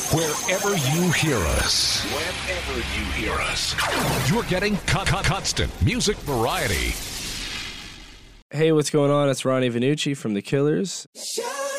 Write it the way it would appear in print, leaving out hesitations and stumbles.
Wherever you hear us, you're getting constant music variety. Hey, what's going on? It's Ronnie Vannucci from The Killers.